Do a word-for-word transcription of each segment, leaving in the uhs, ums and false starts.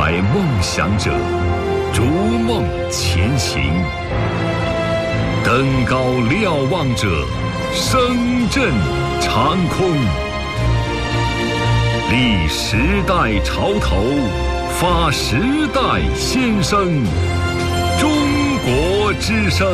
怀梦想者逐梦前行，登高瞭望者声震长空。立时代潮头，发时代先声。中国之声。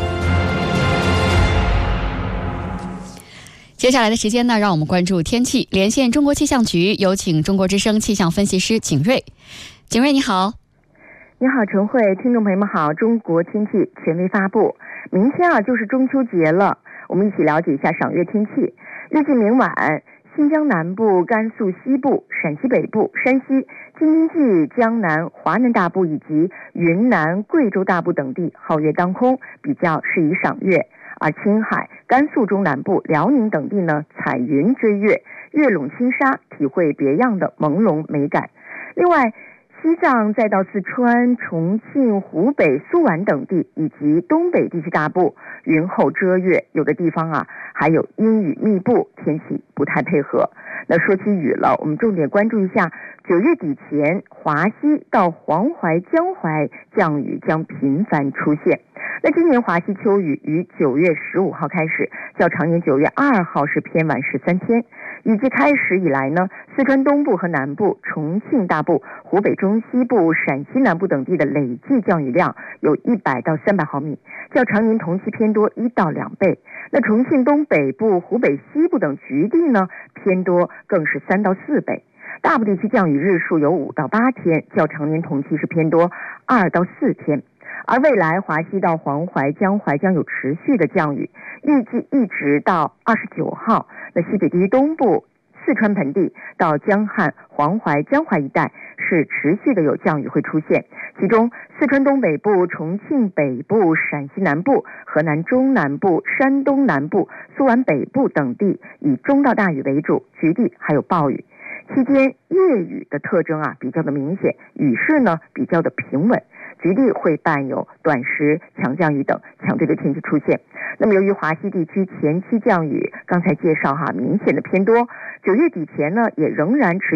接下来的时间呢，让我们关注天气。连线中国气象局，有请中国之声气象分析师景瑞。景瑞你好。 你好陈慧，听众朋友们好。中国天气权威发布，明天啊就是中秋节了，我们一起了解一下赏月天气。预计明晚新疆南部、甘肃西部、陕西北部、山西、京津冀、江南、华南大部以及云南、贵州大部等地皓月当空，比较适宜赏月。而青海、甘肃中南部、辽宁等地呢，彩云追月，月笼轻纱，体会别样的朦胧美感。另外，西藏再到四川、重庆、湖北、苏皖等地以及东北地区大部，云后遮月，有的地方啊还有阴雨密布，天气不太配合。那说起雨了，我们重点关注一下九月底前，华西到黄淮、江淮降雨将频繁出现。那今年华西秋雨于九月十五号开始，较常年九月二号是偏晚十三天。雨季开始以来呢，四川东部和南部、重庆大部、湖北中西部、陕西南部等地的累计降雨量有一百到三百毫米，较常年同期偏多一到两倍。那重庆东北部、湖北西部等局地呢，偏多更是三到四倍。大部地区降雨日数有五到八天，较常年同期是偏多二到四天。而未来华西到黄淮、江淮将有持续的降雨，预计一直到二十九号。那西北地区东部、四川盆地到江汉、黄淮、江淮一带是持续的有降雨会出现，其中四川东北部、重庆北部、陕西南部、河南中南部、山东南部、苏皖北部等地以中到大雨为主，局地还有暴雨。期间夜雨的特征啊比较的明显，雨势呢比较的平稳，局地会伴有短时强降雨等强对的天气出现。那么由于华西地区前期降雨刚才介绍哈明显的偏多，九月底前呢也仍然持续